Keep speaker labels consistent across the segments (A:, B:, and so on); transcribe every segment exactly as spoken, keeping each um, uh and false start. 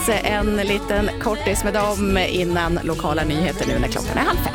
A: En liten kortis med dem innan lokala nyheter nu när klockan är halv fem.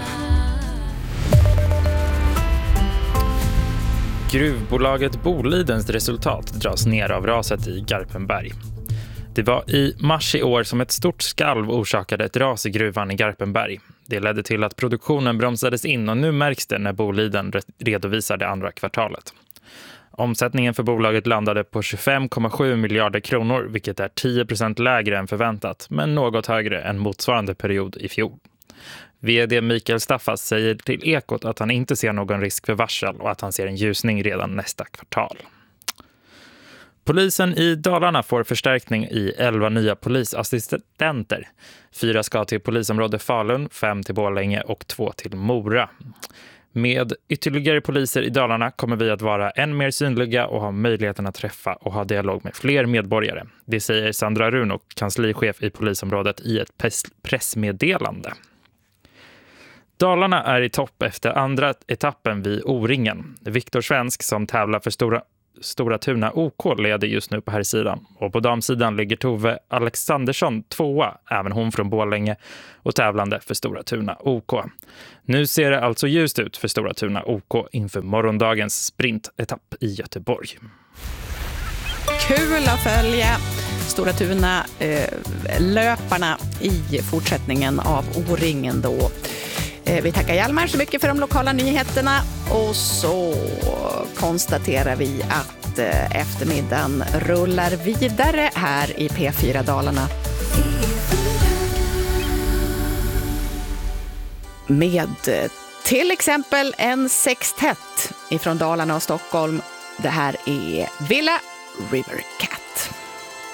B: Gruvbolaget Bolidens resultat dras ner av raset i Garpenberg. Det var i mars i år som ett stort skalv orsakade ett ras i gruvan i Garpenberg. Det ledde till att produktionen bromsades in och nu märks det när Boliden redovisar det andra kvartalet. Omsättningen för bolaget landade på tjugofem komma sju miljarder kronor, vilket är tio procent lägre än förväntat, men något högre än motsvarande period i fjol. Vd Mikael Staffas säger till Ekot att han inte ser någon risk för varsel och att han ser en ljusning redan nästa kvartal. Polisen i Dalarna får förstärkning i elva nya polisassistenter. Fyra ska till polisområde Falun, fem till Borlänge och två till Mora. Med ytterligare poliser i Dalarna kommer vi att vara än mer synliga och ha möjligheten att träffa och ha dialog med fler medborgare. Det säger Sandra Runo, kanslichef i polisområdet, i ett pressmeddelande. Dalarna är i topp efter andra etappen vid O-ringen. Viktor Svensk, som tävlar för Stora, Stora Tuna O K, leder just nu på här sidan. Och på damsidan ligger Tove Alexandersson tvåa, även hon från Borlänge, och tävlande för Stora Tuna O K. Nu ser det alltså ljust ut för Stora Tuna O K inför morgondagens sprintetapp i Göteborg.
A: Kul att följa Stora Tuna eh, löparna i fortsättningen av O-ringen då. Vi tackar Hjalmar så mycket för de lokala nyheterna och så konstaterar vi att eftermiddagen rullar vidare här i P fyra Dalarna. Med till exempel en sextett ifrån Dalarna och Stockholm. Det här är Villa River Cat.